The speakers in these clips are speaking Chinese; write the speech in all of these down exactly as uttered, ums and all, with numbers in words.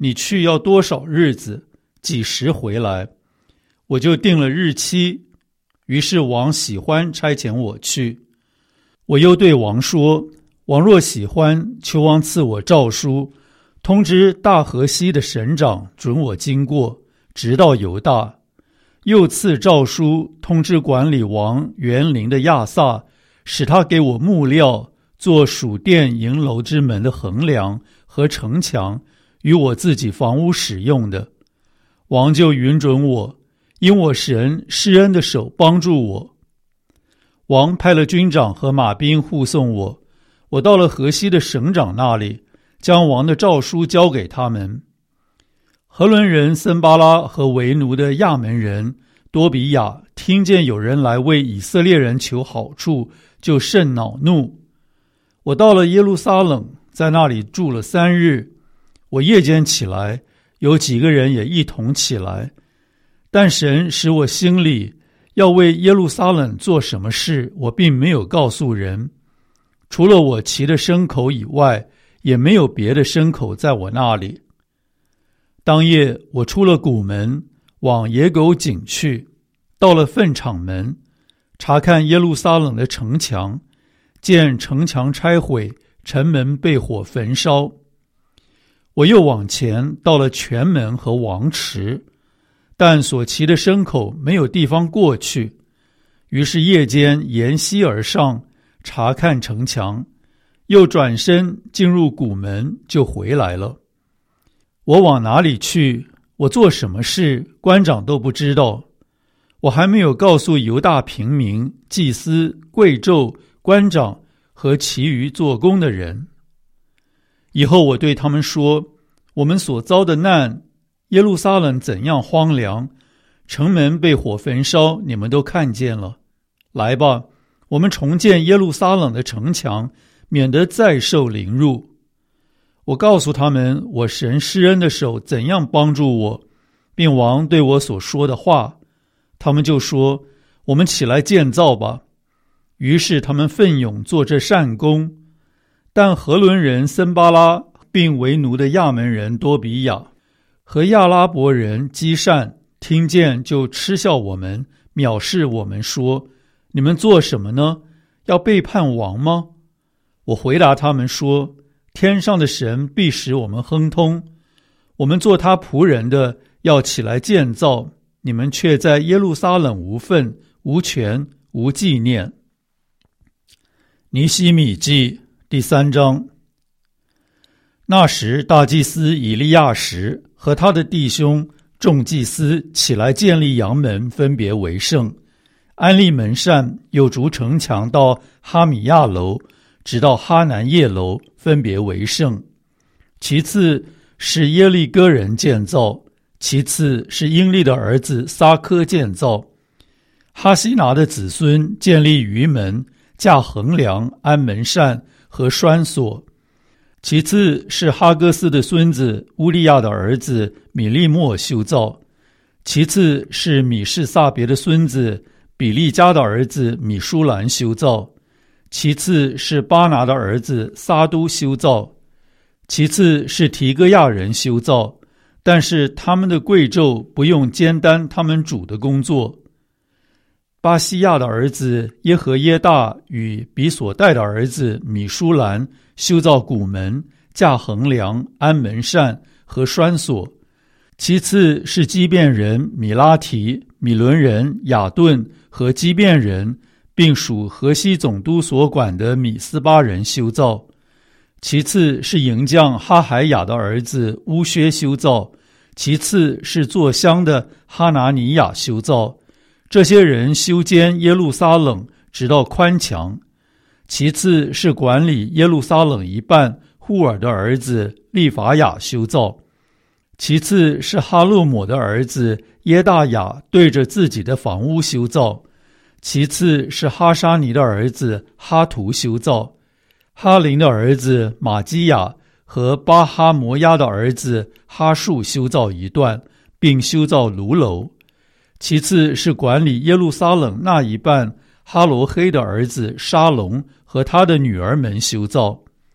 你去要多少日子，几时回来？我就定了日期。于是王喜欢差遣我去。我又对王说，王若喜欢，求王赐我诏书，通知大河西的省长准我经过，直到犹大。又赐诏书通知管理王园林的亚萨，使他给我木料，做属殿营楼之门的横梁和城墙，与我自己房屋使用的。王就允准我，因我神施恩的手帮助我。王派了军长和马兵护送我，我到了河西的省长那里，将王的诏书交给他们。何伦人森巴拉和为奴的亚门人多比亚听见有人来为以色列人求好处，就甚恼怒。我到了耶路撒冷，在那里住了三日。我夜间起来，有几个人也一同起来，但神使我心里要为耶路撒冷做什么事，我并没有告诉人。除了我骑的牲口以外，也没有别的牲口在我那里。当夜我出了谷门，往野狗井去，到了粪场门，查看耶路撒冷的城墙，见城墙拆毁，城门被火焚烧。我又往前到了泉门和王池，但所骑的牲口没有地方过去，于是夜间沿溪而上，查看城墙，又转身进入谷门，就回来了。我往哪里去，我做什么事，官长都不知道。我还没有告诉犹大平民、祭司、贵胄、官长和其余做工的人。以后我对他们说，我们所遭的难，耶路撒冷怎样荒凉，城门被火焚烧，你们都看见了。来吧，我们重建耶路撒冷的城墙，免得再受凌辱。我告诉他们，我神施恩的手怎样帮助我，并王对我所说的话。他们就说，我们起来建造吧。于是他们奋勇做这善工。但何伦人森巴拉并为奴的亚门人多比亚和亚拉伯人基善听见，就嗤笑我们，藐视我们，说，你们做什么呢？要背叛王吗？我回答他们说，天上的神必使我们亨通，我们做他仆人的要起来建造，你们却在耶路撒冷无份、无权、无纪念。尼希米记第三章。那时大祭司以利亚实和他的弟兄众祭司起来建立阳门，分别为圣，安立门扇，又筑城墙到哈米亚楼，直到哈南叶楼，分别为圣。其次是耶利哥人建造，其次是英利的儿子撒科建造。哈西拿的子孙建立鱼门，架横梁，安门扇和栓锁。其次是哈戈斯的孙子乌利亚的儿子米利莫修造。其次是米士撒别的孙子比利加的儿子米舒兰修造。其次是巴拿的儿子撒都修造。其次是提哥亚人修造，但是他们的贵胄不用肩担他们主的工作。巴西亚的儿子耶和耶大与比所带的儿子米舒兰修造谷门，架横梁，安门扇和栓锁。其次是基遍人米拉提、米伦人雅顿和基遍人，并属河西总督所管的米斯巴人修造。其次是营将哈海雅的儿子乌薛修造。其次是做香的哈拿尼亚修造。这些人修建耶路撒冷，直到宽墙。其次是管理耶路撒冷一半户尔的儿子利法雅修造。其次是哈洛姆的儿子耶大雅对着自己的房屋修造。其次是哈沙尼的儿子哈图修造。哈林的儿子马基亚和巴哈摩亚的儿子哈树修造一段，并修造炉楼。其次是管理耶路撒冷那一半哈罗黑的儿子沙龙和他的女儿们修造。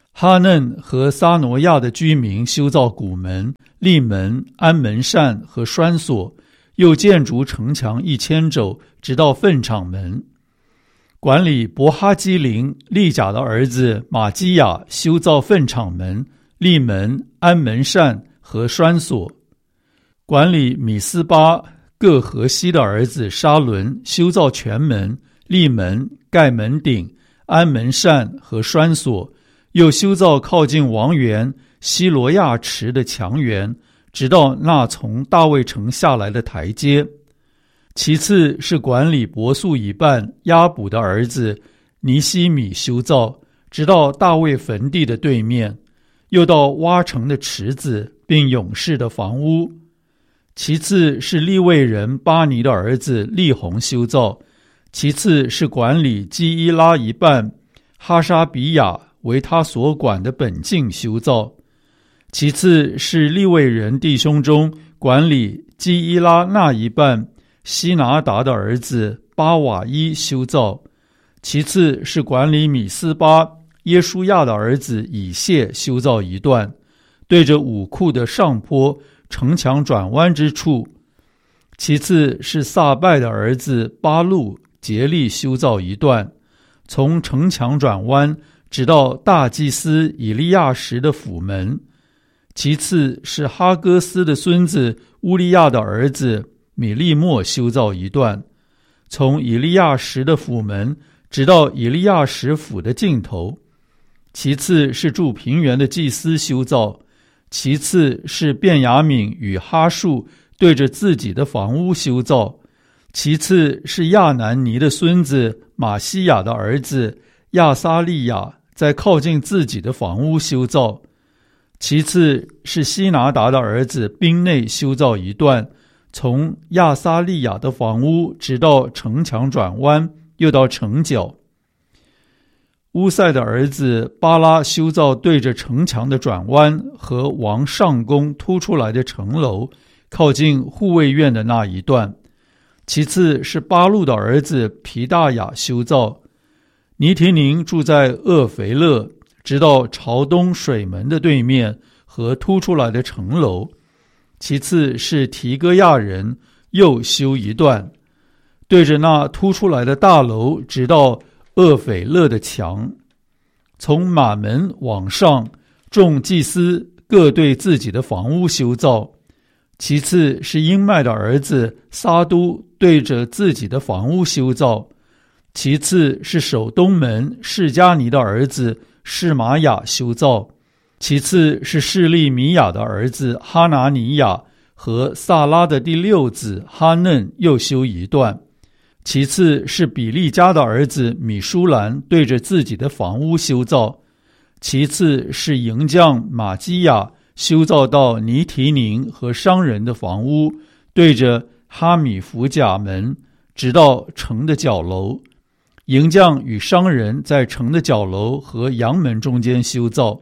哈嫩和撒挪亚的居民修造谷门、立门、安门扇和栓锁，又建筑城墙一千肘，直到粪场门。管理伯哈基林利甲的儿子马基亚修造粪场门、立门、安门扇和栓锁。管理米斯巴各河西的儿子沙伦修造全门、立门、盖门顶、安门扇和栓锁，又修造靠近王园西罗亚池的墙垣，直到那从大卫城下来的台阶。其次是管理伯素以半亚卜的儿子尼西米修造，直到大卫坟地的对面，又到挖城的池子，并勇士的房屋。其次是利未人巴尼的儿子利宏修造。其次是管理基伊拉一半哈沙比亚为他所管的本境修造。其次是利未人弟兄中管理基伊拉那一半西拿达的儿子巴瓦伊修造。其次是管理米斯巴耶书亚的儿子以谢修造一段，对着武库的上坡城墙转弯之处。其次是撒拜的儿子巴路竭力修造一段，从城墙转弯直到大祭司以利亚什的府门。其次是哈哥斯的孙子乌利亚的儿子米利莫修造一段，从以利亚什的府门直到以利亚什府的尽头。其次是住平原的祭司修造。其次是便雅悯与哈树对着自己的房屋修造。其次是亚南尼的孙子马西亚的儿子亚撒利亚在靠近自己的房屋修造。其次是西拿达的儿子宾内修造一段，从亚撒利亚的房屋直到城墙转弯，又到城角。乌塞的儿子巴拉修造对着城墙的转弯和王上宫突出来的城楼，靠近护卫院的那一段。其次是巴路的儿子皮大雅修造。尼提宁住在厄肥勒，直到朝东水门的对面和突出来的城楼。其次是提戈亚人又修一段，对着那突出来的大楼直到厄斐勒的墙。从马门往上，众祭司各对自己的房屋修造。其次是英麦的儿子撒都对着自己的房屋修造。其次是守东门示迦尼的儿子示玛雅修造。其次是示利米亚的儿子哈拿尼亚和萨拉的第六子哈嫩又修一段。其次是比利家的儿子米舒兰对着自己的房屋修造。其次是营将马基亚修造到尼提宁和商人的房屋，对着哈米弗甲门，直到城的角楼。营将与商人在城的角楼和阳门中间修造。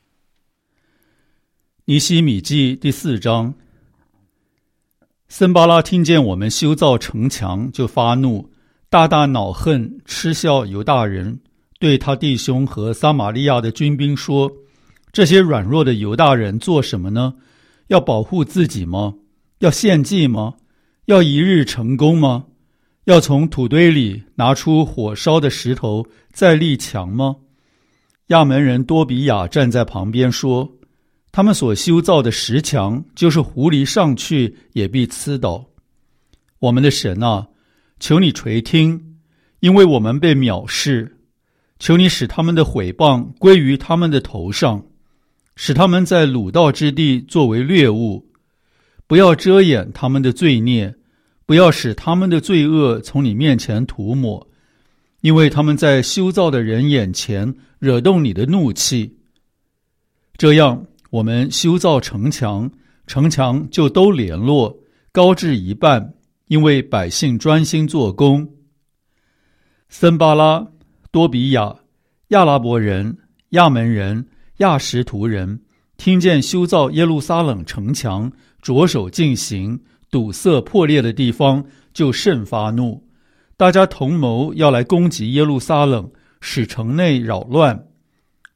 尼希米记第四章。森巴拉听见我们修造城墙，就发怒，大大恼恨，嗤笑犹大人，对他弟兄和撒玛利亚的军兵说：这些软弱的犹大人做什么呢？要保护自己吗？要献祭吗？要一日成功吗？要从土堆里拿出火烧的石头再立墙吗？亚门人多比亚站在旁边说：他们所修造的石墙，就是狐狸上去也必刺倒。我们的神啊，求你垂听，因为我们被藐视。求你使他们的毁谤归于他们的头上，使他们在掳盗之地作为掠物。不要遮掩他们的罪孽，不要使他们的罪恶从你面前涂抹，因为他们在修造的人眼前惹动你的怒气。这样我们修造城墙，城墙就都联络，高至一半，因为百姓专心做工。森巴拉、多比亚、亚拉伯人、亚门人、亚什图人听见修造耶路撒冷城墙着手进行，堵塞破裂的地方，就甚发怒。大家同谋要来攻击耶路撒冷，使城内扰乱。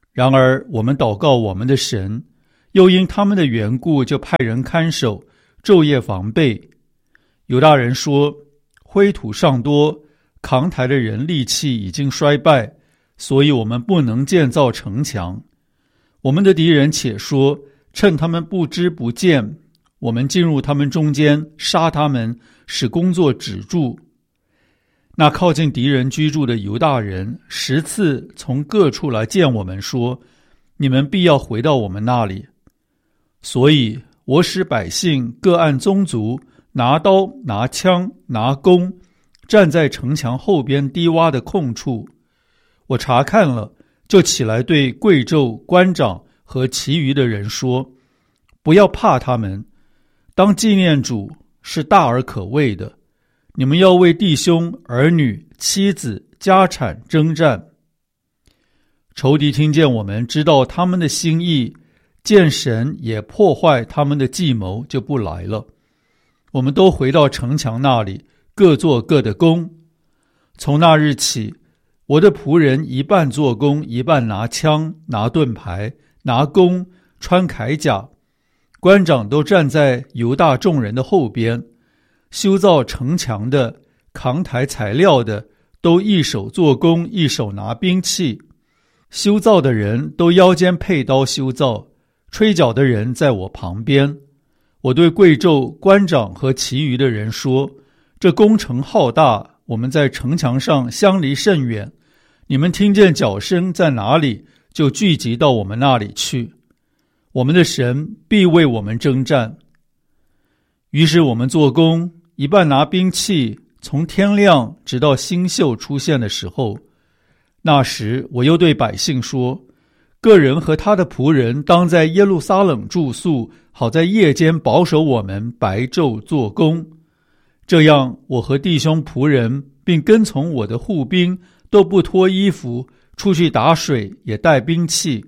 然而我们祷告我们的神，又因他们的缘故，就派人看守，昼夜防备。犹大人说，灰土尚多，扛抬的人力气已经衰败，所以我们不能建造城墙。我们的敌人且说，趁他们不知不见，我们进入他们中间，杀他们，使工作止住。那靠近敌人居住的犹大人十次从各处来见我们，说，你们必要回到我们那里。所以我使百姓各按宗族，拿刀拿枪拿弓，站在城墙后边低洼的空处。我查看了，就起来对贵胄、官长和其余的人说，不要怕他们，当纪念主是大而可畏的。你们要为弟兄、儿女、妻子、家产征战。仇敌听见我们知道他们的心意，见神也破坏他们的计谋，就不来了。我们都回到城墙那里，各做各的工。从那日起，我的仆人一半做工，一半拿枪、拿盾牌、拿弓、穿铠甲。官长都站在犹大众人的后边，修造城墙的、扛抬材料的，都一手做工，一手拿兵器。修造的人都腰间佩刀修造，吹角的人在我旁边。我对贵胄、官长和其余的人说，这工程浩大，我们在城墙上相离甚远，你们听见脚声在哪里，就聚集到我们那里去。我们的神必为我们征战。于是我们做工，一半拿兵器，从天亮直到星宿出现的时候。那时我又对百姓说，个人和他的仆人当在耶路撒冷住宿，好在夜间保守我们，白昼做工。这样我和弟兄仆人并跟从我的护兵都不脱衣服，出去打水，也带兵器。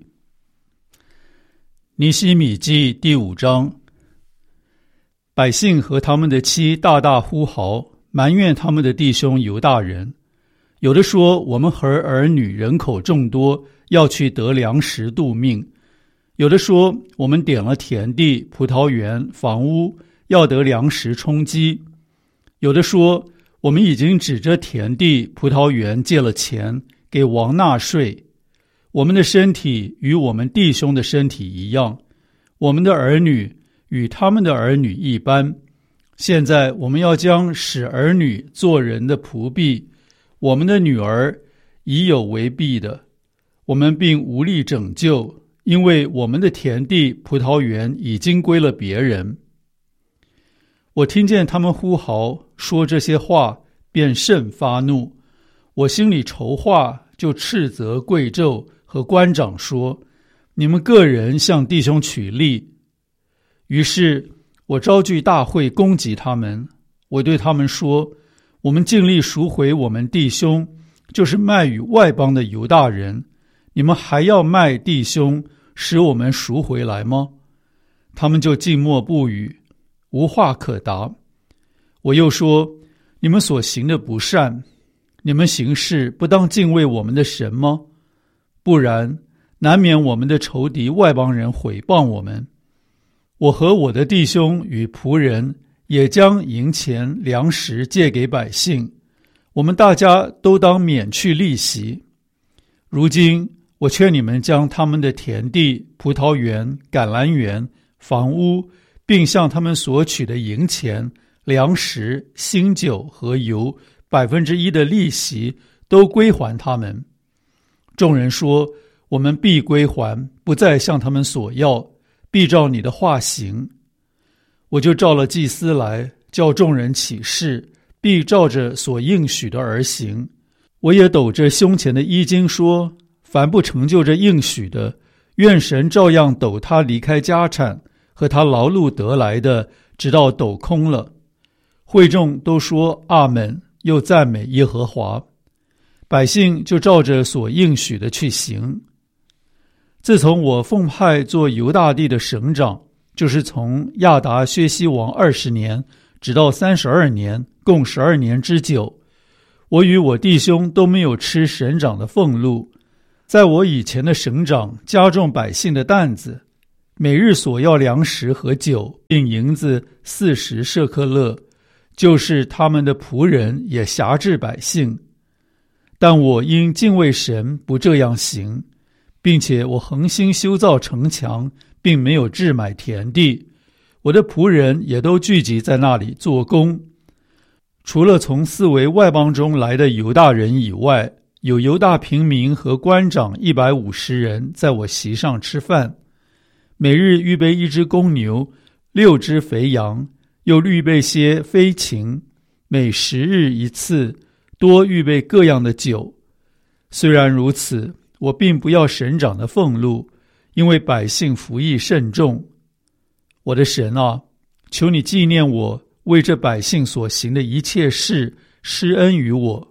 尼希米记第五章。百姓和他们的妻大大呼号，埋怨他们的弟兄犹大人。有的说，我们和儿女人口众多，要去得粮食度命。有的说，我们点了田地、葡萄园、房屋，要得粮食充饥。有的说，我们已经指着田地、葡萄园借了钱，给王纳税。我们的身体与我们弟兄的身体一样，我们的儿女与他们的儿女一般。现在我们要将使儿女做人的仆婢，我们的女儿已有为婢的，我们并无力拯救，因为我们的田地、葡萄园已经归了别人。我听见他们呼号说这些话，便甚发怒。我心里筹划，就斥责贵胄和官长说，你们个人向弟兄取利。于是我召聚大会攻击他们。我对他们说，我们尽力赎回我们弟兄，就是卖与外邦的犹大人，你们还要卖弟兄，使我们赎回来吗？他们就静默不语，无话可答。我又说，你们所行的不善，你们行事不当敬畏我们的神吗？不然，难免我们的仇敌外邦人毁谤我们。我和我的弟兄与仆人也将银钱粮食借给百姓，我们大家都当免去利息。如今我劝你们将他们的田地、葡萄园、橄榄园、房屋，并向他们索取的银钱、粮食、新酒和油百分之一的利息都归还他们。众人说，我们必归还，不再向他们索要，必照你的话行。我就召了祭司来，叫众人起誓，必照着所应许的而行。我也抖着胸前的衣襟说，凡不成就这应许的，愿神照样抖他离开家产和他劳碌得来的，直到抖空了。会众都说阿们，又赞美耶和华。百姓就照着所应许的去行。自从我奉派做犹大地的省长，就是从亚达薛西王二十年直到三十二年，共十二年之久，我与我弟兄都没有吃省长的俸禄。 在我以前的省长加重百姓的担子，每日所要粮食和酒，并银子四十舍客勒，就是他们的仆人也辖制百姓。但我因敬畏神不这样行，并且我恒心修造城墙，并没有置买田地，我的仆人也都聚集在那里做工。除了从四围外邦中来的犹大人以外，有犹大平民和官长一百五十人在我席上吃饭，每日预备一只公牛，六只肥羊，又预备些飞禽，每十日一次，多预备各样的酒。虽然如此，我并不要省长的俸禄，因为百姓服役甚重。我的神啊，求你纪念我为这百姓所行的一切事，施恩于我。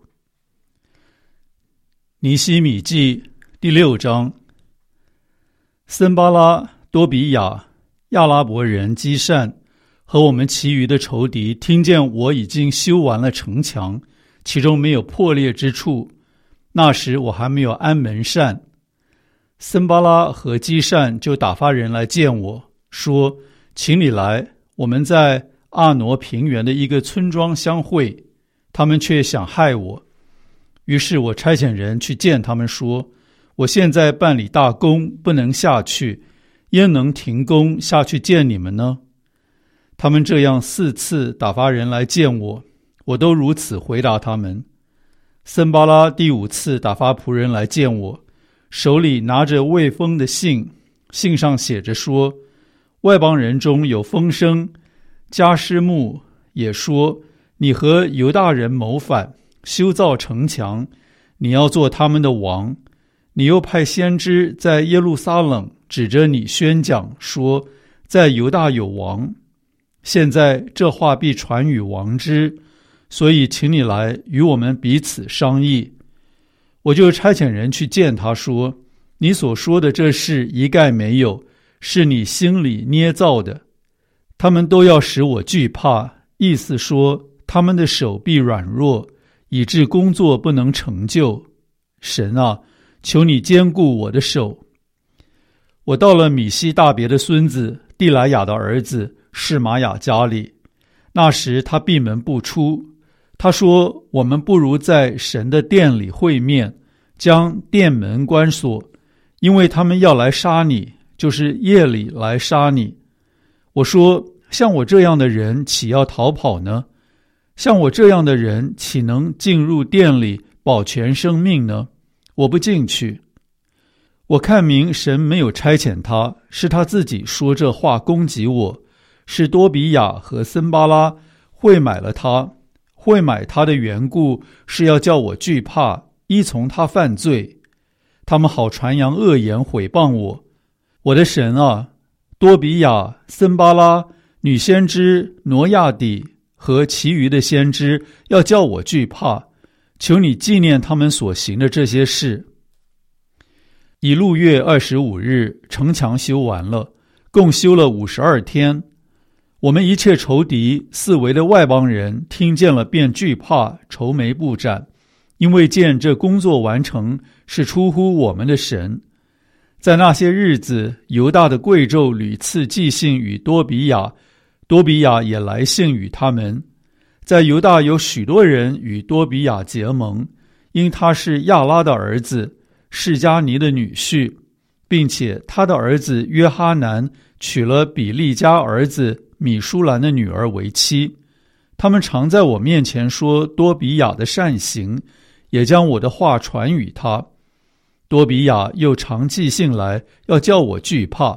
尼希米记第六章。森巴拉、多比亚、亚拉伯人基善和我们其余的仇敌听见我已经修完了城墙，其中没有破裂之处，那时我还没有安门扇。森巴拉和基善就打发人来见我，说：请你来，我们在阿挪平原的一个村庄相会。他们却想害我。于是我差遣人去见他们，说：我现在办理大工，不能下去，焉能停工下去见你们呢？他们这样四次打发人来见我，我都如此回答他们。森巴拉第五次打发仆人来见我，手里拿着未封的信，信上写着说：外邦人中有风声，加施木也说，你和犹大人谋反，修造城墙，你要做他们的王。你又派先知在耶路撒冷指着你宣讲，说在犹大有王。现在这话必传与王之，所以请你来与我们彼此商议。我就差遣人去见他，说：你所说的这事一概没有，是你心里捏造的。他们都要使我惧怕，意思说他们的手臂软弱，以致工作不能成就。神啊，求你坚固我的手。我到了米西大别的孙子蒂莱雅的儿子示玛雅家里，那时他闭门不出。他说：我们不如在神的殿里会面，将殿门关锁，因为他们要来杀你，就是夜里来杀你。我说：像我这样的人岂要逃跑呢？像我这样的人岂能进入殿里保全生命呢？我不进去。我看明神没有差遣他，是他自己说这话攻击我，是多比亚和森巴拉会买了他，会买他的缘故，是要叫我惧怕，依从他犯罪。他们好传扬恶言毁谤我。我的神啊，多比亚、森巴拉、女先知挪亚底和其余的先知要叫我惧怕，求你纪念他们所行的这些事。以路月二十五日，城墙修完了，共修了五十二天。我们一切仇敌四围的外邦人听见了，便惧怕，愁眉不展，因为见这工作完成是出乎我们的神。在那些日子，犹大的贵胄屡次寄信与多比亚，多比亚也来信与他们。在犹大有许多人与多比亚结盟，因他是亚拉的儿子，示迦尼的女婿，并且他的儿子约哈南娶了比利家儿子米舒兰的女儿为妻。他们常在我面前说多比亚的善行，也将我的话传与他。多比亚又常寄信来，要叫我惧怕。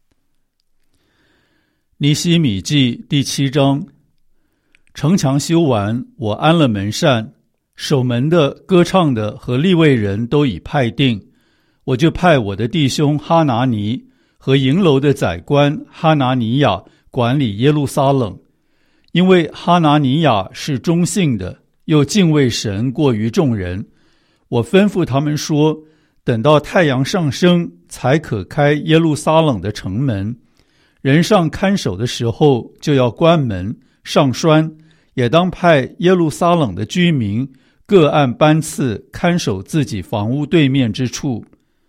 尼希米记第七章。城墙修完，我安了门扇，守门的、歌唱的和利未人都已派定。我就派我的弟兄哈拿尼和营楼的宰官哈拿尼亚管理耶路撒冷，因为哈拿尼亚是忠信的，又敬畏神过于众人。我吩咐他们说，等到太阳上升，才可开耶路撒冷的城门。人上看守的时候，就要关门上栓，也当派耶路撒冷的居民各按班次看守自己房屋对面之处。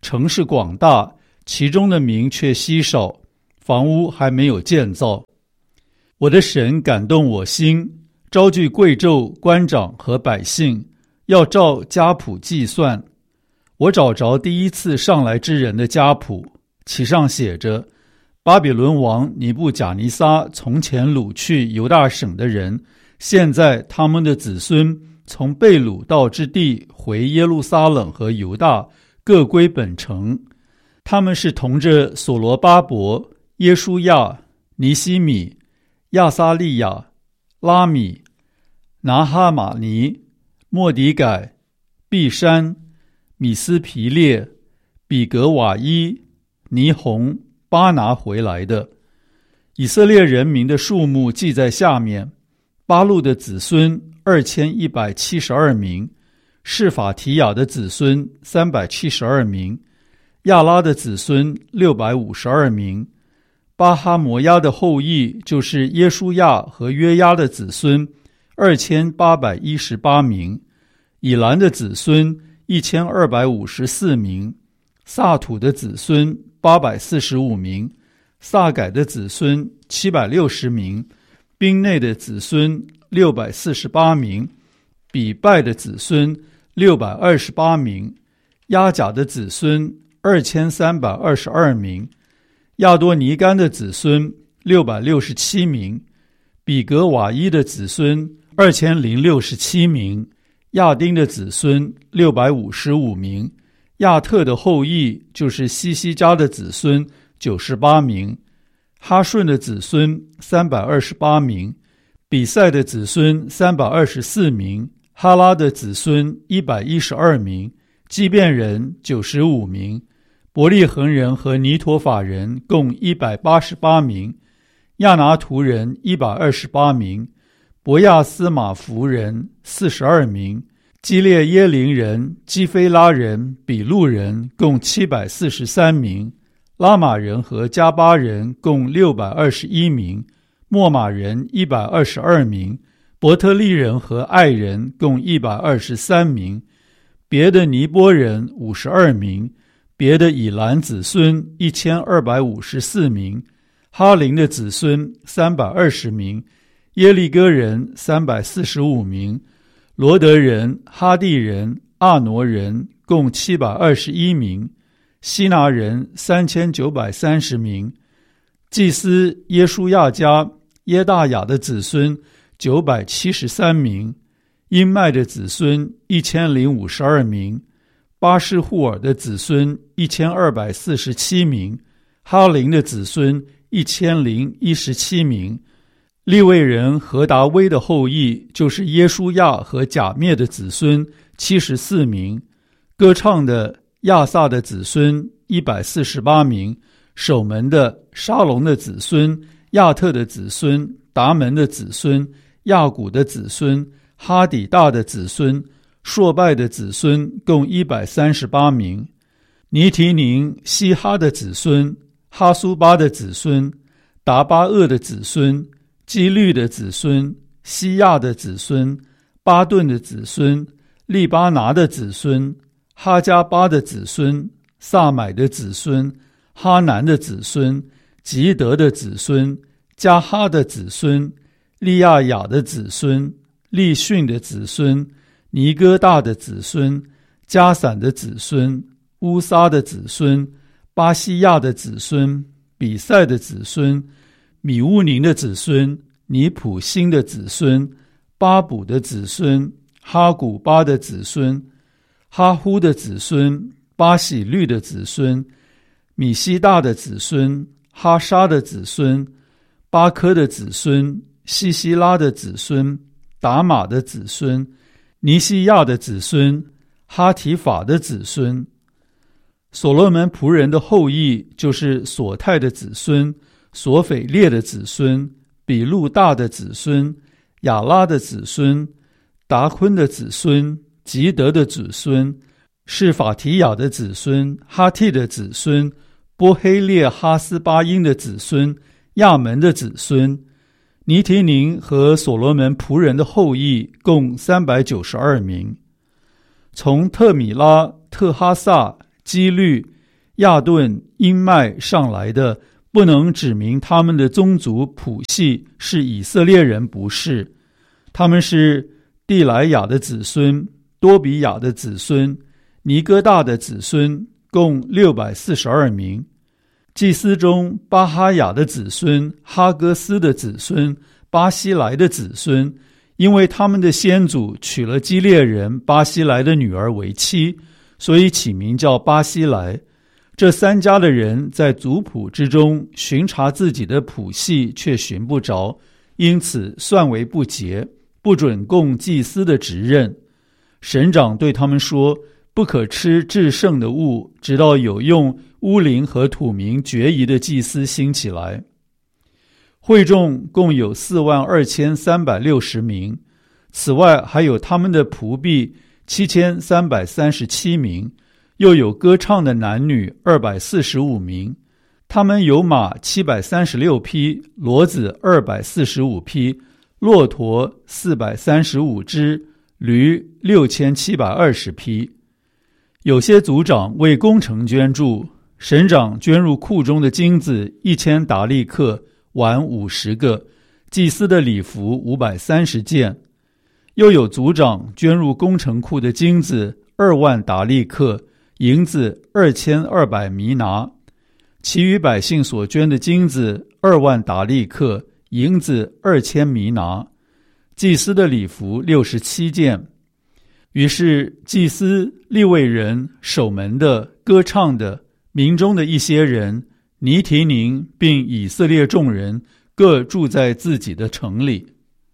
城市广大，其中的民却稀少，房屋还没有建造。我的神感动我心，招聚贵胄、官长和百姓，要照家谱计算。我找着第一次上来之人的家谱，其上写着：巴比伦王尼布甲尼撒从前掳去犹大省的人，现在他们的子孙从被掳到之地回耶路撒冷和犹大，各归本城。他们是同着所罗巴伯、耶书亚、尼希米、亚撒利亚、拉米、拿哈马尼、莫迪改、毕山、米斯皮列、比格瓦伊、尼红、巴拿回来的。以色列人民的数目记在下面：巴路的子孙二千一百七十二名，示法提雅的子孙三百七十二名，亚拉的子孙六百五十二名，巴哈摩亚的后裔就是耶书亚和约押的子孙二千八百一十八名，以兰的子孙一千二百五十四名，萨土的子孙八百四十五名，萨改的子孙七百六十名，宾内的子孙六百四十八名，比拜的子孙六百二十八名，亚甲的子孙二千三百二十二名，亚多尼干的子孙六百六十七名，比格瓦伊的子孙二千零六十七名，亚丁的子孙六百五十五名，亚特的后裔就是西西家的子孙九十八名，哈顺的子孙三百二十八名，比赛的子孙三百二十四名，哈拉的子孙一百一十二名，基遍人九十五名，伯利恒人和尼陀法人共一百八十八名，亚拿图人一百二十八名，伯亚斯马弗人四十二名，基列耶林人、基菲拉人、比路人共七百四十三名，拉玛人和加巴人共六百二十一名，莫玛人一百二十二名，伯特利人和爱人共一百二十三名，别的尼波人五十二名，别的以兰子孙一千二百五十四名，哈林的子孙三百二十名，耶利哥人三百四十五名，罗德人、哈地人、阿挪人共七百二十一名，希拿人三千九百三十名，祭司耶书亚家耶大雅的子孙九百七十三名，因麦的子孙一千零五十二名，巴士户尔的子孙一千二百四十七名，哈林的子孙一千零一十七名，利未人何达威的后裔就是耶书亚和甲篾的子孙七十四名，歌唱的亚萨的子孙一百四十八名，守门的沙龙的子孙、亚特的子孙、达门的子孙、亚古的子孙、哈底大的子孙、朔拜的子孙共一百三十八名，尼提宁、希哈的子孙、哈苏巴的子孙、达巴厄的子孙、基律的子孙、西亚的子孙、巴顿的子孙、利巴拿的子孙、哈加巴的子孙、萨买的子孙、哈南的子孙、吉德的子孙、加哈的子孙、利亚雅的子孙、利逊的子孙、尼哥大的子孙、加散的子孙、乌撒的子孙、巴西亚的子孙、比赛的子孙、米乌宁的子孙、尼普辛的子孙、巴卜的子孙、哈古巴的子孙、哈呼的子孙、巴喜律的子孙、米西大的子孙、哈沙的子孙、巴科的子孙、西西拉的子孙、达玛的子孙、尼西亚的子孙、哈提法的子孙。所罗门仆人的后裔就是索泰的子孙、索斐列的子孙、比路大的子孙、亚拉的子孙、达昆的子孙、吉德的子孙、是法提雅的子孙、哈替的子孙、波黑列哈斯巴因的子孙、亚门的子孙。尼提宁和所罗门仆人的后裔共三百九十二名。从特米拉、特哈萨、 基律、亚顿、因麦上来的，不能指明他们的宗族谱系是以色列人，不是。他们是地莱雅的子孙、多比雅的子孙、尼哥大的子孙，共六百四十二名。祭司中巴哈雅的子孙、哈戈斯的子孙、巴西莱的子孙，因为他们的先祖娶了基列人巴西莱的女儿为妻，所以起名叫巴西莱。这三家的人在族谱之中巡查自己的谱系，却寻不着，因此算为不洁，不准供祭司的职任。省长对他们说，不可吃至圣的物，直到有用乌灵和土民决疑的祭司兴起来。会众共有四万二千三百六十名，此外还有他们的仆婢七千三百三十七名，又有歌唱的男女二百四十五名。他们有马七百三十六匹，骡子二百四十五匹，骆驼四百三十五只，驴六千七百二十匹。有些族长为工程捐助，省长捐入库中的金子一千达利克，碗五十个，祭司的礼服五百三十件。又有族长捐入工程库的金子二万达利克，银子二千二百弥拿。其余百姓所捐的金子二万达利克，银子二千弥拿。祭司的礼服六十七件。于是祭司、利未人、守门的、歌唱的、民中的一些人、尼提宁并以色列众人各住在自己的城里。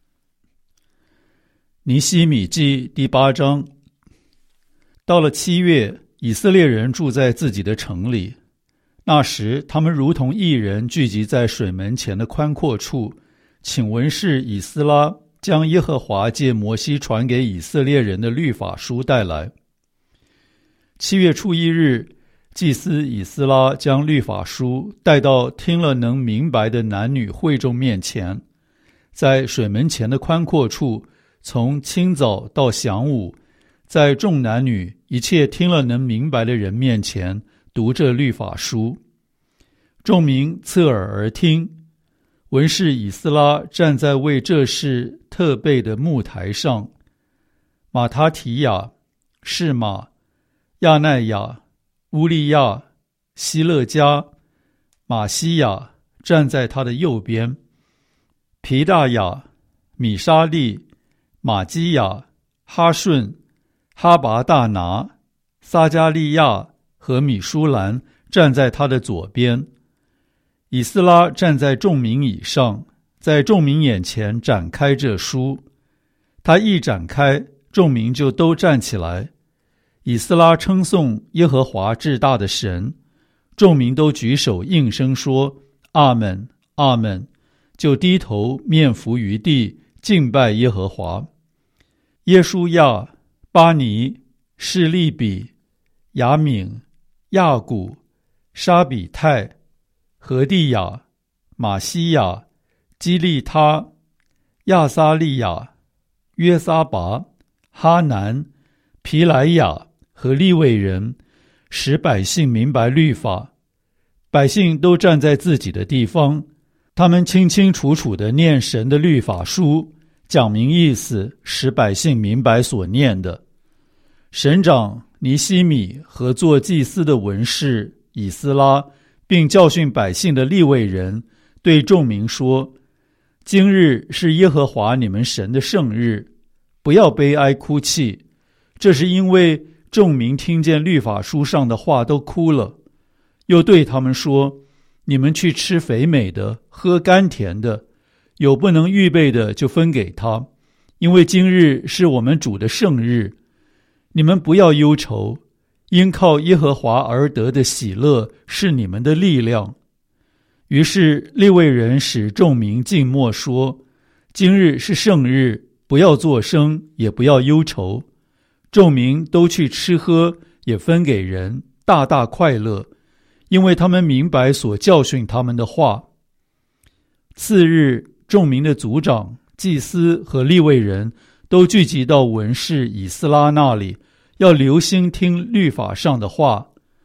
尼希米记第八章。到了七月，以色列人住在自己的城里。那时他们如同一人聚集在水门前的宽阔处，请文士以斯拉将耶和华借摩西传给以色列人的律法书带来。七月初一日，祭司以斯拉将律法书带到听了能明白的男女会众面前，在水门前的宽阔处，从清早到晌午，在众男女一切听了能明白的人面前读这律法书。众民侧耳而听。文士以斯拉站在为这事特备的木台上，马他提亚、士马、亚奈亚、乌利亚、希勒加、马西亚站在他的右边，皮大雅、米沙利、马基亚、哈顺、哈拔大拿、撒加利亚和米舒兰站在他的左边。以斯拉站在众民以上，在众民眼前展开这书。他一展开，众民就都站起来。以斯拉称颂耶和华至大的神，众民都举手应声说阿们，阿们，就低头面伏于地，敬拜耶和华。耶书亚、巴尼、示利比、雅敏、亚古、沙比泰、何地亚、马西亚、基利他、亚撒利亚、约撒拔、哈南、皮莱亚和利未人，使百姓明白律法。百姓都站在自己的地方，他们清清楚楚地念神的律法书，讲明意思，使百姓明白所念的。省长尼希米和做祭司的文士以斯拉，并教训百姓的利未人，对众民说：今日是耶和华你们神的圣日，不要悲哀哭泣。这是因为众民听见律法书上的话都哭了。又对他们说：你们去吃肥美的，喝甘甜的，有不能预备的就分给他，因为今日是我们主的圣日。你们不要忧愁，因靠耶和华而得的喜乐是你们的力量。于是利未人使众民静默说：今日是圣日，不要作声，也不要忧愁。众民都去吃喝，也分给人，大大快乐，因为他们明白所教训他们的话。次日，众民的族长、祭司和利未人都聚集到文士以斯拉那里，要留心听律法上的话。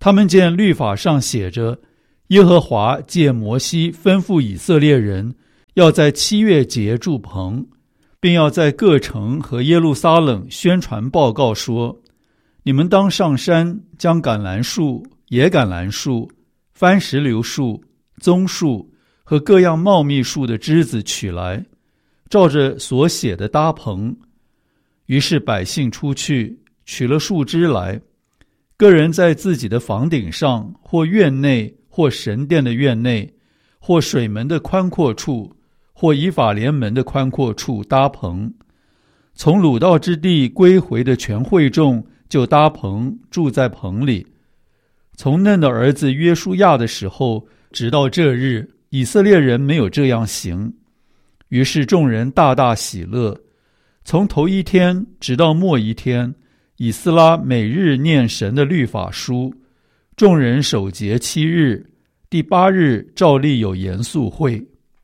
他们见律法上写着，耶和华借摩西吩咐以色列人要在七月节筑棚，并要在各城和耶路撒冷宣传报告说，你们当上山，将橄榄树、野橄榄树、番石榴树、棕树和各样茂密树的枝子取来，照着所写的搭棚。于是百姓出去，取了树枝来，个人在自己的房顶上，或院内，或神殿的院内，或水门的宽阔处，或以法莲门的宽阔处搭棚。从鲁道之地归回的全会众就搭棚，住在棚里。从嫩的儿子约书亚的时候，直到这日，以色列人没有这样行。于是众人大大喜乐。从头一天直到末一天，以斯拉每日念神的律法书，众人守节七日，第八日照例有严肃会。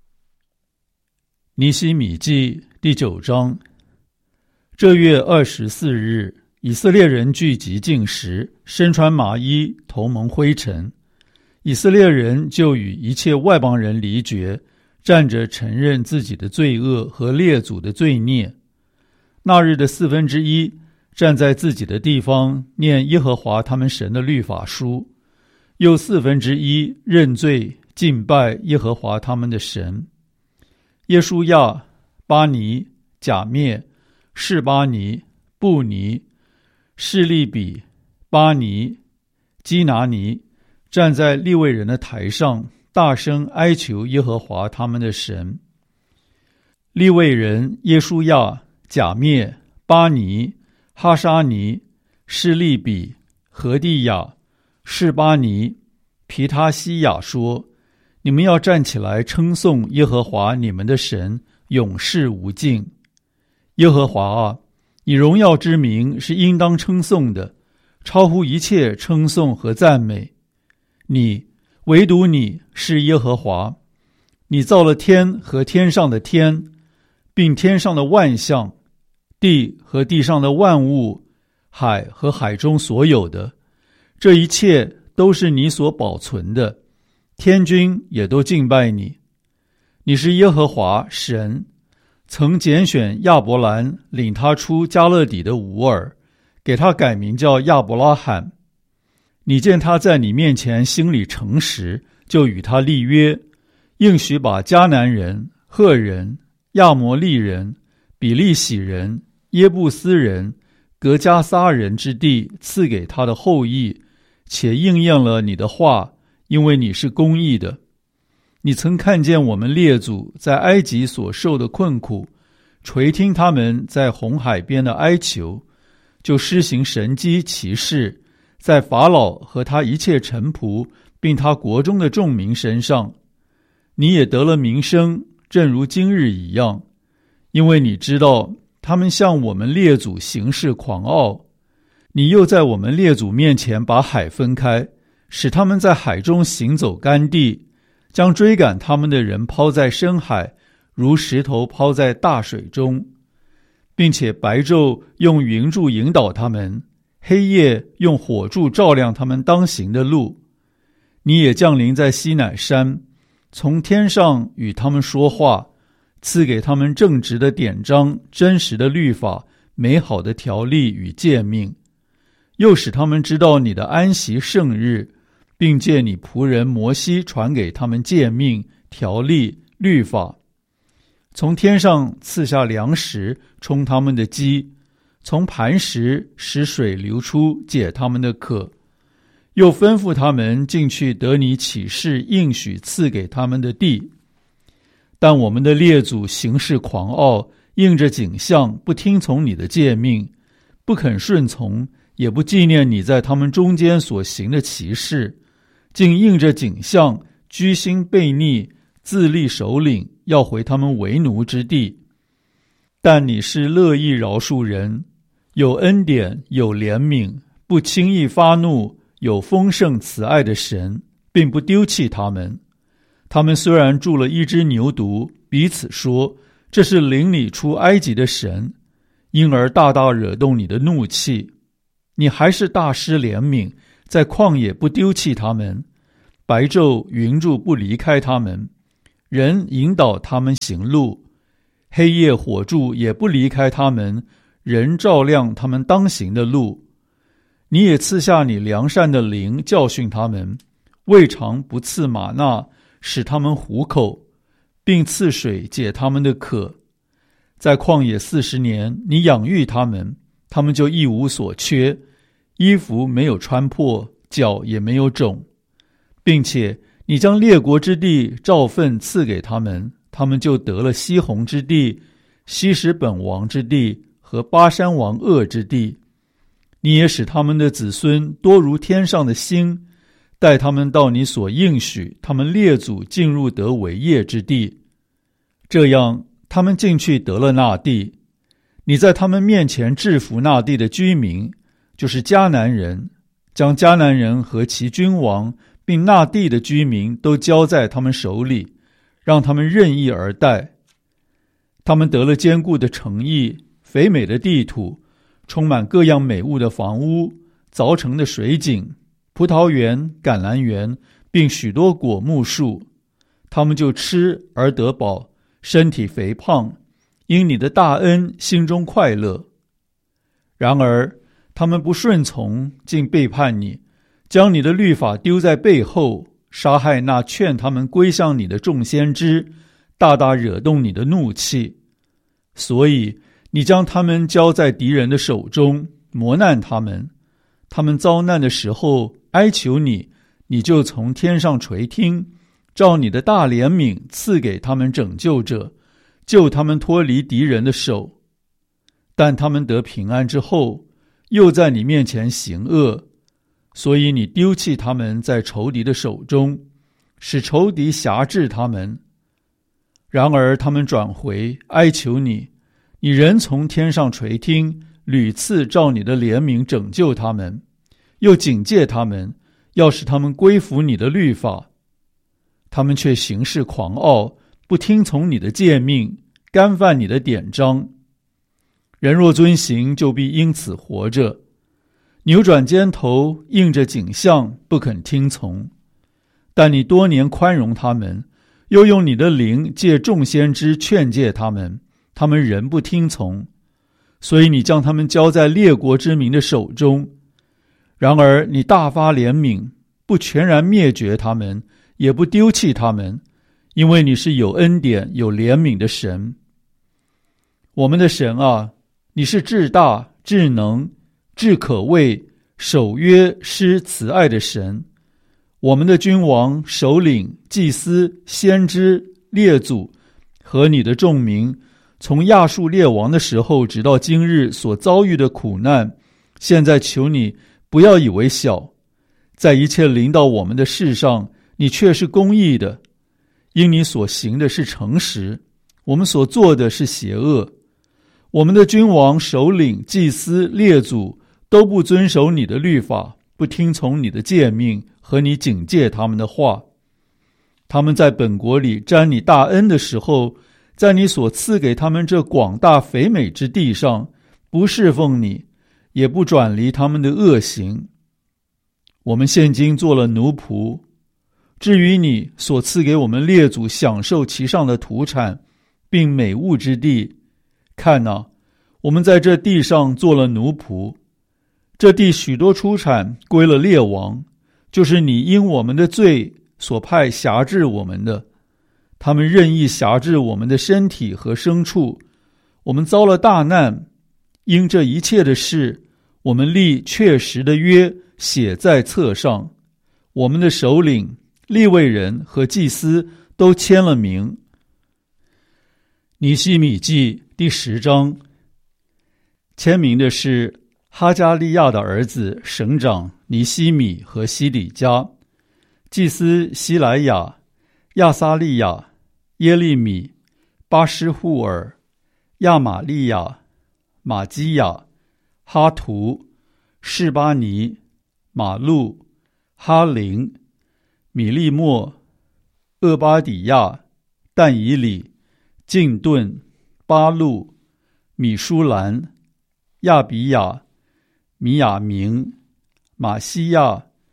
尼希米记第九章。这月二十四日，以色列人聚集禁食，身穿麻衣，头蒙灰尘。以色列人就与一切外邦人离绝，站着承认自己的罪恶和列祖的罪孽。那日的四分之一站在自己的地方念耶和华他们神的律法书，又四分之一认罪敬拜耶和华他们的神。耶书亚、巴尼、甲篾、示巴尼、布尼、示利比、巴尼、基拿尼站在利未人的台上，大声哀求耶和华他们的神。利未人耶书亚、甲篾、巴尼、哈沙尼、示利比、何地亚、示巴尼、皮他西亚说，你们要站起来称颂耶和华你们的神，永世无尽。耶和华啊，你荣耀之名是应当称颂的，超乎一切称颂和赞美。你，唯独你是耶和华，你造了天和天上的天，并天上的万象，地和地上的万物，海和海中所有的，这一切都是你所保存的，天军也都敬拜你。你是耶和华神，曾拣选亚伯兰，领他出迦勒底的吾尔，给他改名叫亚伯拉罕。你见他在你面前心里诚实，就与他立约，应许把迦南人、赫人、亚摩利人、比利洗人、耶布斯人、革迦撒人之地赐给他的后裔，且应验了你的话，因为你是公义的。你曾看见我们列祖在埃及所受的困苦，垂听他们在红海边的哀求，就施行神迹奇事，在法老和他一切臣仆并他国中的众民身上。你也得了名声，正如今日一样，因为你知道他们向我们列祖行事狂傲。你又在我们列祖面前把海分开，使他们在海中行走干地，将追赶他们的人抛在深海，如石头抛在大水中，并且白昼用云柱引导他们，黑夜用火柱照亮他们当行的路。你也降临在西乃山，从天上与他们说话，赐给他们正直的典章、真实的律法、美好的条例与诫命，又使他们知道你的安息圣日，并借你仆人摩西传给他们诫命、条例、律法。从天上赐下粮食，充他们的饥，从磐石使水流出，解他们的渴。又吩咐他们进去得你启示应许赐给他们的地。但我们的列祖行事狂傲，应着景象，不听从你的诫命，不肯顺从，也不纪念你在他们中间所行的奇事，竟应着景象，居心悖逆，自立首领，要回他们为奴之地。但你是乐意饶恕人，有恩典，有怜悯，不轻易发怒，有丰盛慈爱的神，并不丢弃他们。他们虽然住了一只牛犊，彼此说，这是领你出埃及的神，因而大大惹动你的怒气。你还是大施怜悯， 在旷野不丢弃他们，白昼云柱不离开他们，人引导他们行路，黑夜火柱也不离开他们，人照亮他们当行的路。你也赐下你良善的灵教训他们，未尝不赐玛纳使他们糊口，并赐水解他们的渴。在旷野四十年，你养育他们，他们就一无所缺，衣服没有穿破，脚也没有肿，并且你将列国之地照分赐给他们，他们就得了西宏之地、希实本王之地和巴山王噩之地。你也使他们的子孙多如天上的星，带他们到你所应许他们列祖进入得为业之地。这样他们进去得了那地。你在他们面前制服那地的居民，就是迦南人，将迦南人和其君王并那地的居民都交在他们手里，让他们任意而待。他们得了坚固的城邑、肥美的地土，充满各样美物的房屋、凿成的水井、葡萄园、橄榄园，并许多果木树。他们就吃而得饱，身体肥胖，因你的大恩心中快乐。然而他们不顺从，竟背叛你，将你的律法丢在背后，杀害那劝他们归向你的众先知，大大惹动你的怒气。所以你将他们交在敌人的手中，磨难他们。他们遭难的时候哀求你，你就从天上垂听，照你的大怜悯赐给他们拯救者，救他们脱离敌人的手。但他们得平安之后，又在你面前行恶，所以你丢弃他们在仇敌的手中，使仇敌辖制他们。然而他们转回哀求你，你仍从天上垂听，屡次照你的怜悯拯救他们，又警戒他们，要使他们归服你的律法。他们却行事狂傲，不听从你的诫命，干犯你的典章。人若遵行，就必因此活着。扭转肩头，应着景象，不肯听从。但你多年宽容他们，又用你的灵借众先知劝诫他们，他们仍不听从。所以你将他们交在列国之民的手中。然而你大发怜悯，不全然灭绝他们，也不丢弃他们，因为你是有恩典有怜悯的神。我们的神啊，你是至大至能至可畏守约施慈爱的神。我们的君王、首领、祭司、先知、列祖和你的众民，从亚述列王的时候直到今日所遭遇的苦难，现在求你不要以为小。在一切临到我们的事上，你却是公义的，因你所行的是诚实，我们所做的是邪恶。我们的君王、首领、祭司、列祖都不遵守你的律法，不听从你的诫命和你警戒他们的话。他们在本国里沾你大恩的时候，在你所赐给他们这广大肥美之地上，不侍奉你，也不转离他们的恶行。我们现今做了奴仆。至于你所赐给我们列祖享受其上的土产并美物之地，看哪，我们在这地上做了奴仆。这地许多出产归了列王，就是你因我们的罪所派辖制我们的。他们任意辖制我们的身体和牲畜，我们遭了大难。因这一切的事，我们立确实的约写在册上，我们的首领、利未人和祭司都签了名。尼希米记第十章，签名的是哈加利亚的儿子省长尼希米和西底家，祭司希莱亚、亚撒利亚、耶利米、巴施户尔、亚玛利亚、马基亚、哈图、示巴尼、马路、哈林、米利莫、厄巴底亚、但以里、敬顿、巴路、米舒兰、亚比亚、米亚明、马西亚、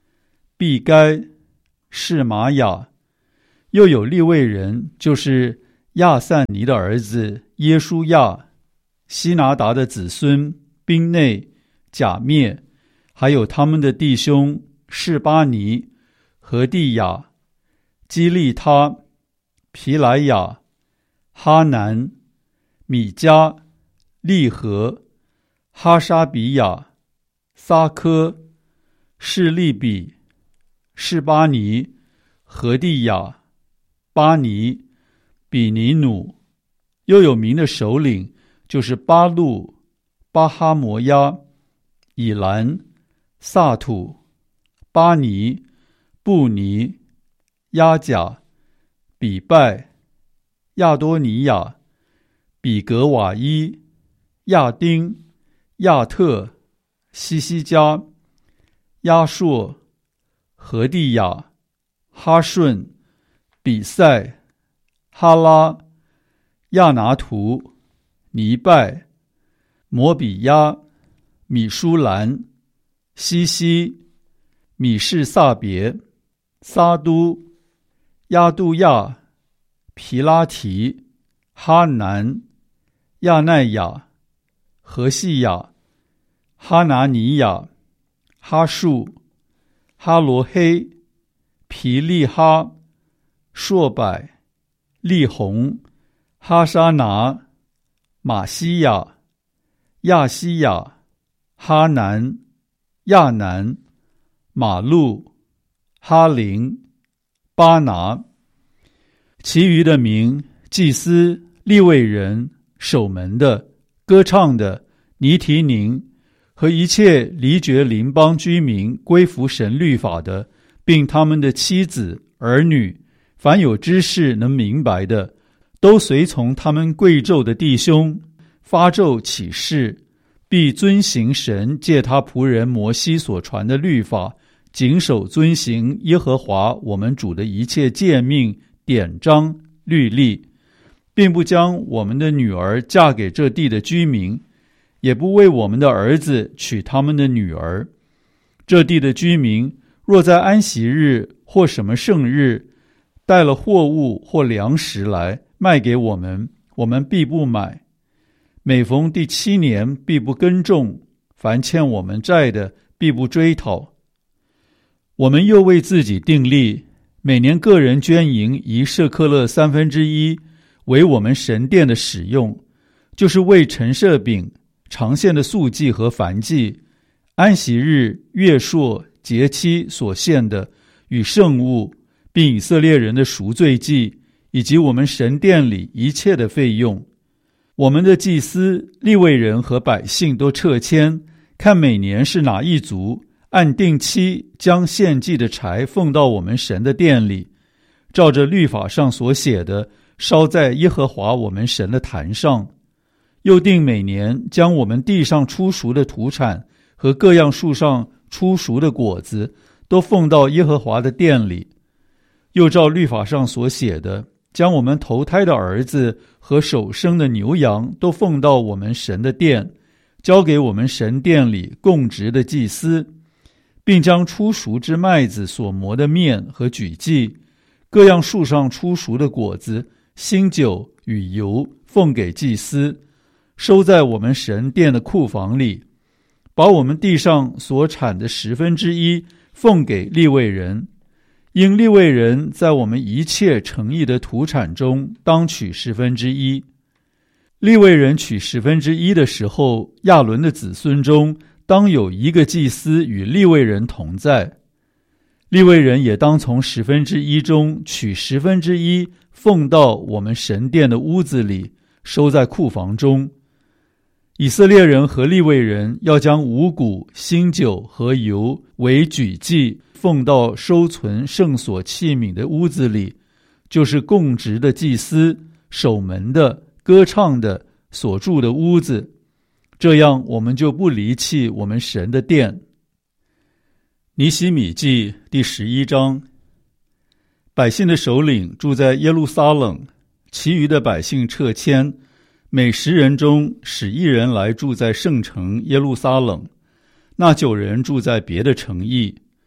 毕该、示玛雅。又有利未人，就是亚散尼的儿子耶书亚、希拿达的子孙宾内、甲灭，还有他们的弟兄示巴尼、何地亚、基利他、皮莱亚、哈南、米迦、利和、哈沙比亚、撒科、示利比、示巴尼、何地亚、巴尼、比尼努。又有名的首领，就是巴路、巴哈摩亚、以兰、萨土、巴尼、布尼、亚甲、比拜、亚多尼亚、比格瓦伊、亚丁、亚特、西西加、亚硕、何地亚、哈顺、比赛、哈拉、亚拿图、尼拜、摩比亚、米舒兰、西西、米士萨别、撒都、亚杜亚、皮拉提、哈南、亚奈亚、何西亚、哈拿尼亚、哈树、哈罗黑、皮利哈、硕柏、利红、哈沙拿、马西亚、亚西亚、哈南、亚南、马路、哈林、巴拿。其余的名，祭司、利未人、守门的、歌唱的、尼提宁和一切离绝邻邦居民归服神律法的，并他们的妻子、儿女，凡有知识能明白的，都随从他们贵胄的弟兄，发咒起誓，必遵行神借他仆人摩西所传的律法，谨守遵行耶和华我们主的一切诫命、典章、律例，并不将我们的女儿嫁给这地的居民，也不为我们的儿子娶他们的女儿。这地的居民若在安息日或什么圣日带了货物或粮食来卖给我们，我们必不买。每逢第七年必不耕种，凡欠我们债的必不追讨。我们又为自己订立，每年个人捐银一舍克勒三分之一，为我们神殿的使用，就是为陈设饼、常献的素祭和燔祭、安息日、月朔、节期所献的与圣物，并以色列人的赎罪祭，以及我们神殿里一切的费用。我们的祭司、利未人和百姓都撤迁，看每年是哪一族，按定期将献祭的柴奉到我们神的殿里，照着律法上所写的，烧在耶和华我们神的坛上。又定每年将我们地上出熟的土产和各样树上出熟的果子都奉到耶和华的殿里。又照律法上所写的，将我们头胎的儿子和首生的牛羊都奉到我们神的殿，交给我们神殿里供职的祭司，并将出熟之麦子所磨的面和举祭，各样树上出熟的果子、新酒与油奉给祭司，收在我们神殿的库房里，把我们地上所产的十分之一奉给利未人。因利未人在我们一切诚意的土产中当取十分之一。利未人取十分之一的时候，亚伦的子孙中当有一个祭司与利未人同在。利未人也当从十分之一中取十分之一奉到我们神殿的屋子里，收在库房中。以色列人和利未人要将五谷、新酒和油为举祭奉到收存圣所器皿的屋子里，就是供职的祭司、守门的、歌唱的所住的屋子。这样我们就不离弃我们神的殿。尼希米记第十一章。百姓的首领住在耶路撒冷，其余的百姓撤迁，每十人中使一人来住在圣城耶路撒冷，那九人住在别的城邑。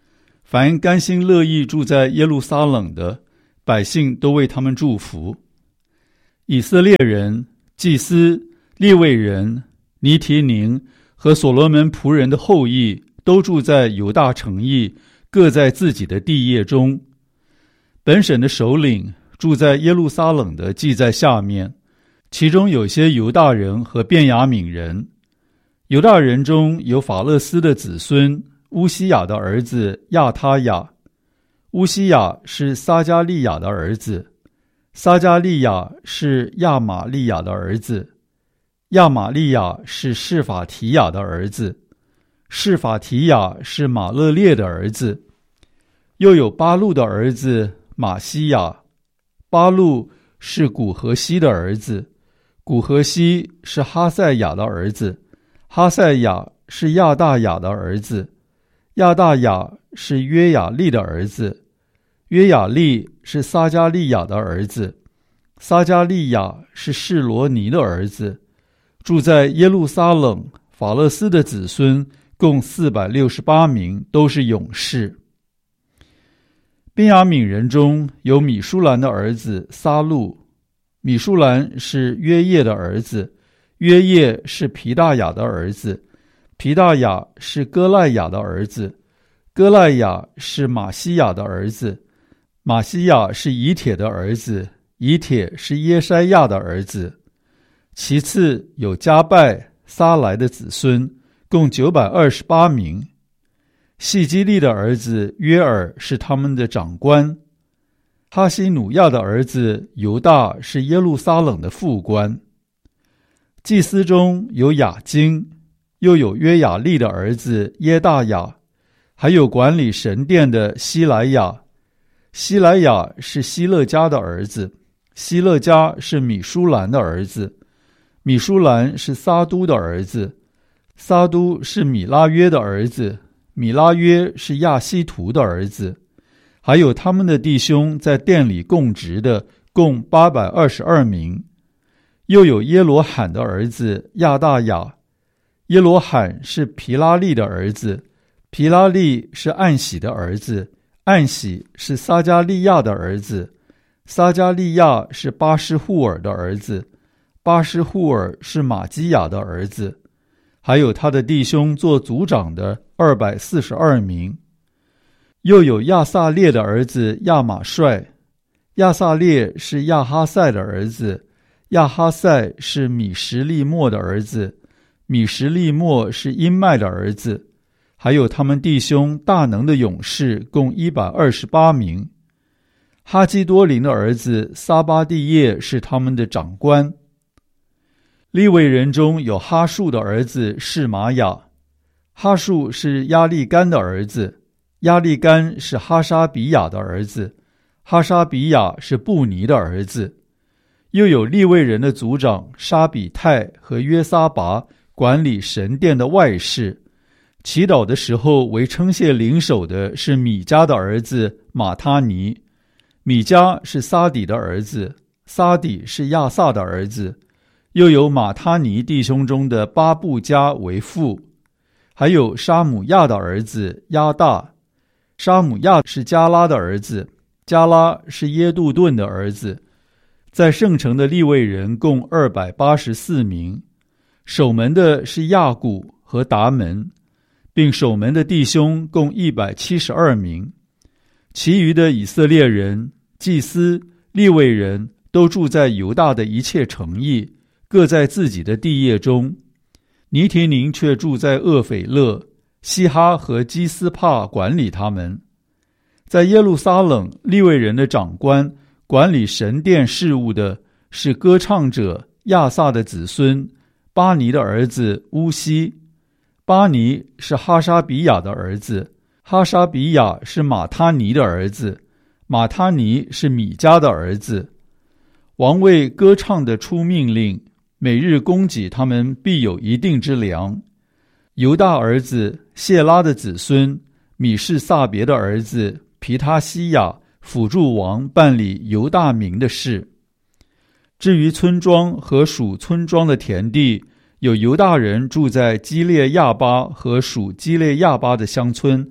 凡甘心乐意住在耶路撒冷的百姓都为他们祝福。以色列人、祭司、利未人、尼提宁和所罗门仆人的后裔都住在犹大城邑，各在自己的地业中。本省的首领住在耶路撒冷的记在下面，其中有些犹大人和便雅悯人。犹大人中有法勒斯的子孙乌西雅的儿子亚他雅，乌西雅是撒迦利亚的儿子，撒迦利亚是亚玛利亚的儿子，亚玛利亚是示法提亚的儿子，示法提亚是马勒列的儿子。又有巴路的儿子马西亚，巴路是古何西的儿子，古何西是哈赛亚的儿子，哈赛亚是亚大雅的儿子，亚大雅是约雅利的儿子，约雅利是撒迦利亚的儿子，撒迦利亚是示罗尼的儿子。住在耶路撒冷法勒斯的子孙共四百六十八名，都是勇士。便雅悯人中有米舒兰的儿子撒路，米舒兰是约叶的儿子，约叶是皮大雅的儿子，皮大雅是哥赖雅的儿子，哥赖雅是马西亚的儿子，马西亚是以铁的儿子，以铁是耶筛亚的儿子。其次有加拜、撒来的子孙，共九百二十八名。细基利的儿子约尔是他们的长官，哈西努亚的儿子犹大是耶路撒冷的副官。祭司中有雅金，又有约雅利的儿子耶大雅，还有管理神殿的希莱亚。希莱亚是希勒家的儿子，希勒家是米舒兰的儿子，米舒兰是撒都的儿子，撒都是米拉约的儿子，米拉约是亚希图的儿子。还有他们的弟兄在殿里供职的共八百二十二名。又有耶罗罕的儿子亚大雅，耶罗罕是皮拉利的儿子，皮拉利是暗喜的儿子，暗喜是撒迦利亚的儿子，撒迦利亚是巴施户尔的儿子，巴施户尔是马基亚的儿子。还有他的弟兄做族长的二百四十二名。又有亚撒列的儿子亚玛帅，亚撒列是亚哈赛的儿子，亚哈赛是米什利末的儿子，米什利末是因麦的儿子。还有他们弟兄大能的勇士共一百二十八名。哈基多林的儿子撒巴蒂叶是他们的长官。利未人中有哈树的儿子是玛雅，哈树是亚利干的儿子，亚利干是哈沙比亚的儿子，哈沙比亚是布尼的儿子。又有利未人的族长沙比泰和约撒拔管理神殿的外事。祈祷的时候为称谢领首的是米迦的儿子马他尼，米迦是撒底的儿子，撒底是亚萨的儿子。又有马他尼弟兄中的巴布加为父，还有沙姆亚的儿子亚大，沙姆亚是加拉的儿子，加拉是耶杜顿的儿子。在圣城的利未人共二百八十四名，守门的是亚古和达门，并守门的弟兄共一百七十二名。其余的以色列人、祭司、利未人都住在犹大的一切城邑，各在自己的地业中。尼提宁却住在厄斐勒，西哈和基斯帕管理他们。在耶路撒冷，利未人的长官管理神殿事务的是歌唱者亚萨的子孙巴尼的儿子乌西，巴尼是哈沙比亚的儿子，哈沙比亚是马他尼的儿子，马他尼是米迦的儿子。王为歌唱的出命令，每日供给他们必有一定之粮。犹大儿子谢拉的子孙米士撒别的儿子皮他西亚辅助王办理犹大民的事。至于村庄和属村庄的田地，有犹大人住在基列亚巴和属基列亚巴的乡村，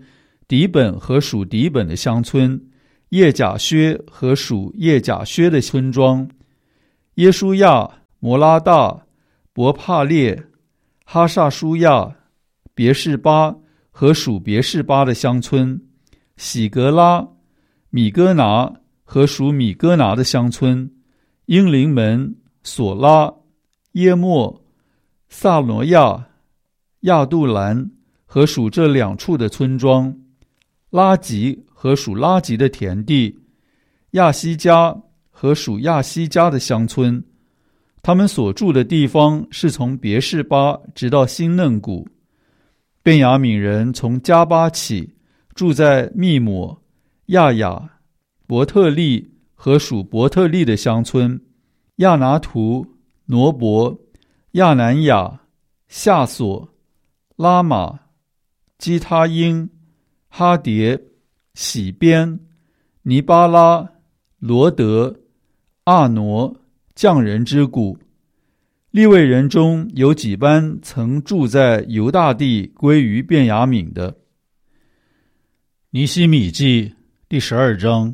底本和属底本的乡村，叶甲薛和属叶甲薛的村庄，耶书亚、摩拉大、伯帕列、哈萨舒亚、别是巴和属别是巴的乡村，喜格拉、米哥拿和属米哥拿的乡村，英灵门、索拉、耶莫、萨罗亚、亚杜兰和属这两处的村庄，拉吉和属拉吉的田地，亚西加和属亚西加的乡村，他们所住的地方是从别是巴直到新嫩谷。便雅悯人从加巴起，住在密抹、亚雅、伯特利和属伯特利的乡村，亚拿图、挪伯、亚南雅、夏索、拉玛、基他因、哈迭、喜边、尼巴拉、罗德、阿挪、匠人之谷。利未人中有几班曾住在犹大地归于便雅悯的。尼希米记第十二章。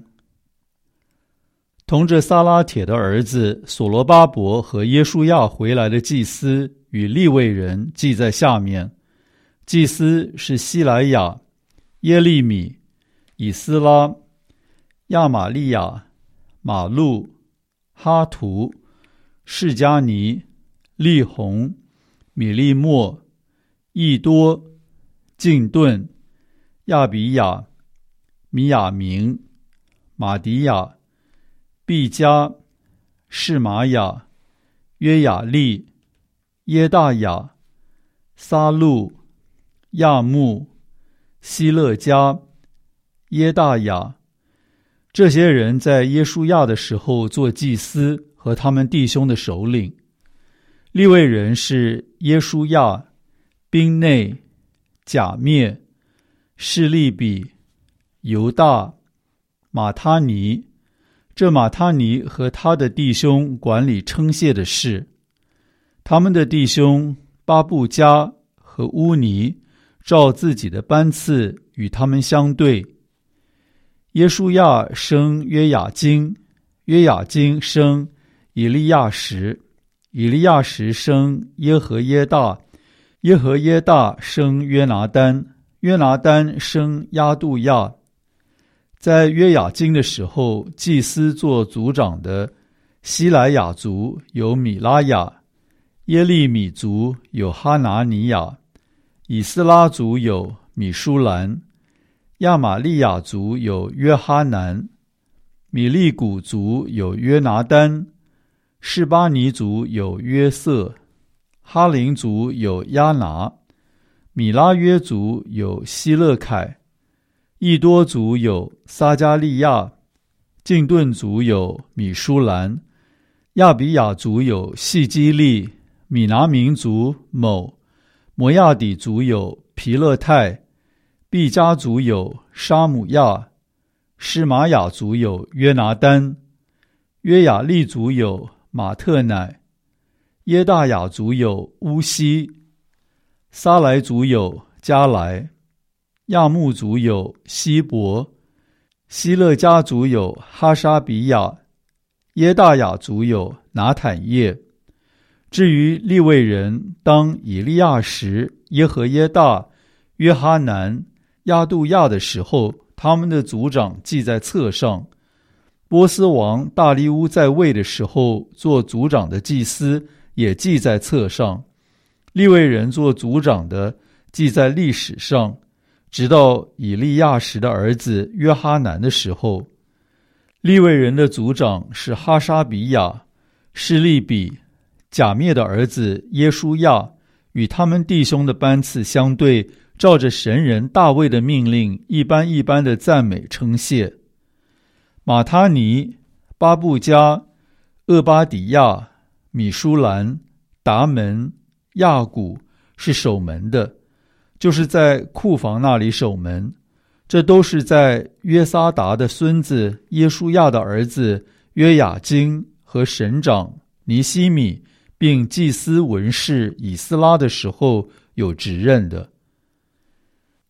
同着撒拉铁的儿子所罗巴伯和耶书亚回来的祭司与利未人记在下面。祭司是希莱亚、耶利米、以斯拉、亚玛利亚、马路、哈图、释迦尼、利宏、米利莫、益多、敬顿、亚比亚、米亚明、马迪亚、毕加、士玛雅、约雅利、耶大雅、撒路、亚木、希勒加、耶大雅。这些人在耶书亚的时候做祭司和他们弟兄的首领。利未人是耶书亚、宾内、甲灭、示利比、犹大、马他尼。这马他尼和他的弟兄管理称谢的事。他们的弟兄巴布加和乌尼照自己的班次与他们相对。耶书亚生约雅斤，约雅斤生以利亚实，以利亚实生耶和耶大，耶和耶大生约拿单，约拿单生亚杜亚。在约雅斤的时候，祭司做族长的希莱雅族有米拉雅，耶利米族有哈拿尼亚，以斯拉族有米舒兰，亚玛利亚族有约哈南，米利古族有约拿单，示巴尼族有约瑟，哈林族有亚拿，米拉约族有希勒凯，益多族有撒加利亚，敬顿族有米舒兰，亚比雅族有细基利，米拿民族某，摩亚底族有皮勒泰，毕加族有沙姆亚，施玛雅族有约拿单，约雅利族有马特乃，耶大雅族有乌西，撒来族有加来，亚木族有希伯，希勒家族有哈沙比亚，耶大雅族有拿坦叶。至于利未人，当以利亚实、耶和耶大、约哈南、亚杜亚的时候，他们的族长记在册上。波斯王大利乌在位的时候，做族长的祭司也记在册上。利未人做族长的记在历史上，直到以利亚实的儿子约哈南的时候。利未人的族长是哈沙比亚、示利比、甲灭的儿子耶书亚，与他们弟兄的班次相对，照着神人大卫的命令，一般一般的赞美称谢。马他尼、巴布加、厄巴底亚、米舒兰、达门、亚古是守门的，就是在库房那里守门。这都是在约撒达的孙子耶书亚的儿子约雅斤和省长尼希米并祭司文士以斯拉的时候有职任的。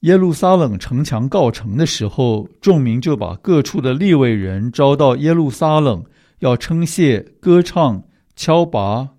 耶路撒冷城墙告成的时候，众民就把各处的利未人招到耶路撒冷，要称谢、歌唱、敲拔、